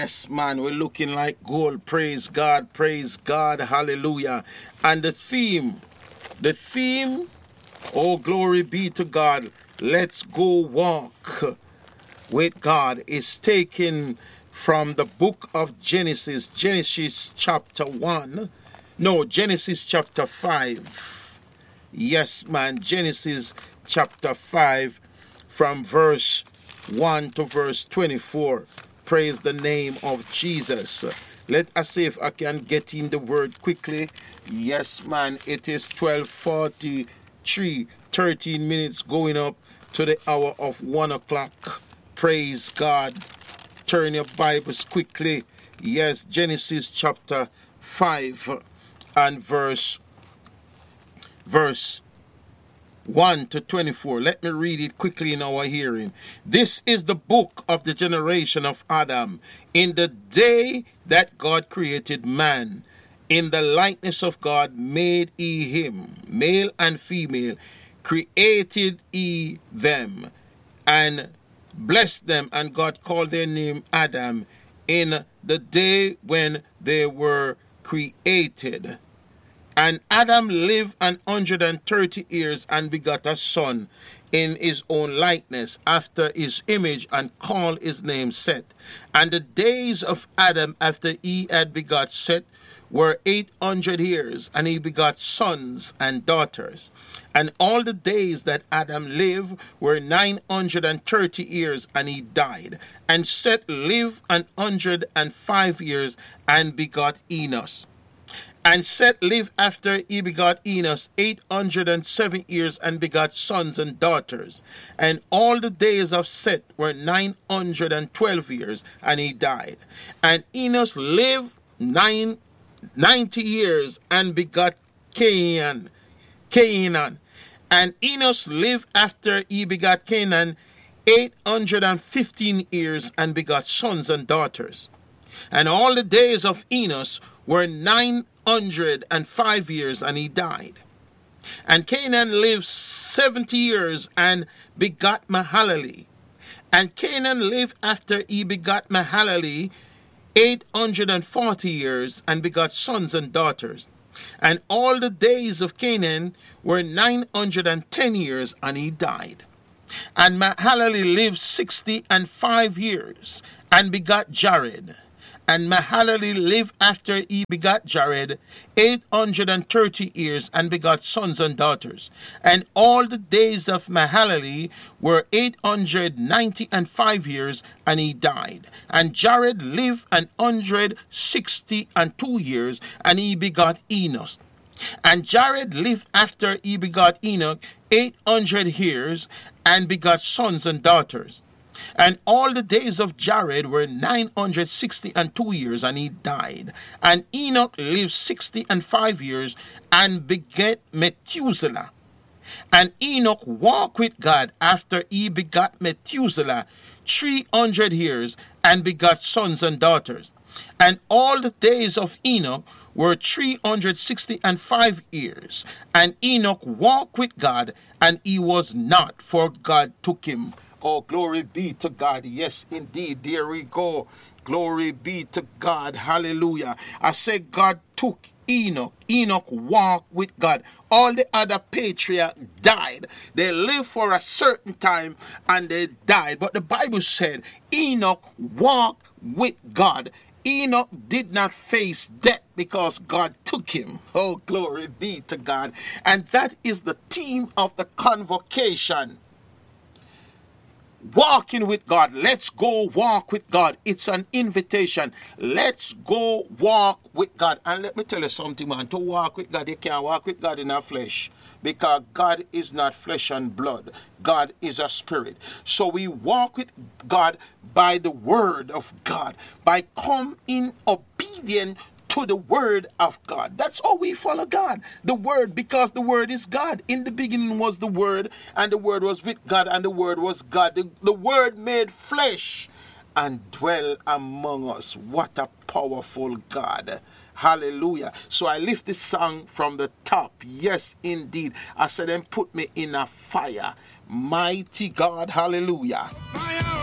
Yes, man, we're looking like gold. Praise God, hallelujah. And the theme, oh, glory be to God, let's go walk with God, is taken from the book of Genesis chapter 5. Yes, man, Genesis chapter 5 from verse 1 to verse 24. Praise the name of Jesus. Let us see if I can get in the word quickly. Yes, man, it is 12:43, 13 minutes going up to the hour of 1 o'clock. Praise God. Turn your Bibles quickly. Yes, Genesis chapter 5 and verse 1 to 24. Let me read it quickly in our hearing. This is the book of the generation of Adam. In the day that God created man, in the likeness of God made he him, male and female, created he them, and blessed them, and God called their name Adam in the day when they were created. And Adam lived 130 years and begot a son in his own likeness, after his image, and called his name Seth. And the days of Adam after he had begot Seth were 800 years, and he begot sons and daughters. And all the days that Adam lived were 930 years, and he died. And Seth lived 105 years and begot Enos. And Seth lived after he begot Enos 807 years and begot sons and daughters. And all the days of Seth were 912 years, and he died. And Enos lived 90 years and begot Canaan. And Enos lived after he begot Canaan 815 years and begot sons and daughters. And all the days of Enos were 905 years, and he died. And Canaan lived 70 years and begot Mahalalel. And Canaan lived after he begot Mahalalel 840 years and begot sons and daughters. And all the days of Canaan were 910 years, and he died. And Mahalalel lived 65 years and begot Jared. And Mahalalel lived after he begot Jared 830 years and begot sons and daughters. And all the days of Mahalalel were 895 years, and he died. And Jared lived 162 years, and he begot Enos. And Jared lived after he begot Enoch 800 years and begot sons and daughters. And all the days of Jared were 962 years, and he died. And Enoch lived 65 years and begat Methuselah. And Enoch walked with God after he begot Methuselah 300 years and begot sons and daughters. And all the days of Enoch were 365 years. And Enoch walked with God, and he was not, for God took him. Oh, glory be to God. Yes, indeed. There we go. Glory be to God. Hallelujah. I say God took Enoch. Enoch walked with God. All the other patriarchs died. They lived for a certain time and they died. But the Bible said Enoch walked with God. Enoch did not face death because God took him. Oh, glory be to God. And that is the theme of the convocation. Walking with God. Let's go walk with God. It's an invitation. Let's go walk with God. And let me tell you something, man. To walk with God, you can't walk with God in our flesh. Because God is not flesh and blood. God is a spirit. So we walk with God by the word of God. By coming obedient to the word of God. That's how we follow God. The word, because the word is God. In the beginning was the word, and the word was with God, and the word was God. The word made flesh and dwell among us. What a powerful God. Hallelujah. So I lift this song from the top. Yes, indeed. I said, then put me in a fire. Mighty God. Hallelujah. Fire.